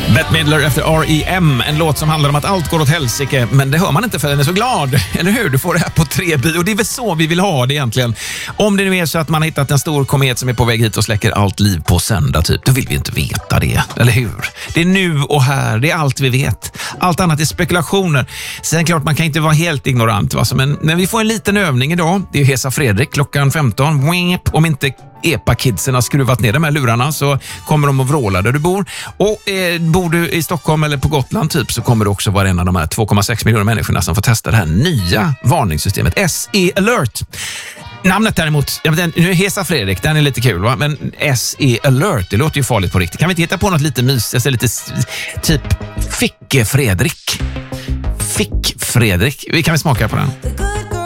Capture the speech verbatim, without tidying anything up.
Bette Midler efter R E M, en låt som handlar om att allt går åt helsike, men det hör man inte för den är så glad, eller hur? Du får det här på tre bio, och det är väl så vi vill ha det egentligen. Om det nu är så att man har hittat en stor komet som är på väg hit och släcker allt liv på söndag typ, då vill vi inte veta det, eller hur? Det är nu och här, det är allt vi vet. Allt annat är spekulationer. Sen klart, man kan inte vara helt ignorant, va? Men, men vi får en liten övning idag. Det är Hesa Fredrik klockan femton. Om inte Epa-kidsen har skruvat ner de här lurarna så kommer de att vråla där du bor. Och eh, bor du i Stockholm eller på Gotland typ, så kommer det också vara en av de här två komma sex miljoner människorna som får testa det här nya varningssystemet S E Alert. Namnet däremot, ja, den, nu är Hesa Fredrik, den är lite kul, va? Men S E Alert, det låter ju farligt på riktigt. Kan vi inte hitta på något lite mysigt, lite typ Ficke Fredrik? Fick Fredrik, vi kan vi smaka på den.